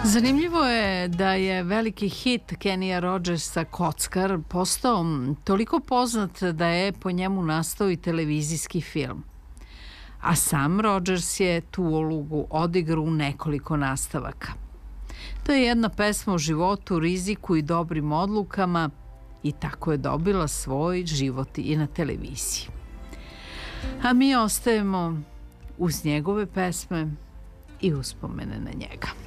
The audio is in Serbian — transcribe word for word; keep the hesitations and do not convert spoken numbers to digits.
Zanimljivo je da je veliki hit Kenija Rodgersa Kockar postao toliko poznat da je po njemu nastao i televizijski film. A sam Rodgers je tu ulogu odigrao u nekoliko nastavaka. To je jedna pesma o životu, riziku i dobrim odlukama i tako je dobila svoj život i na televiziji. A mi ostajemo uz njegove pesme i uspomene na njega.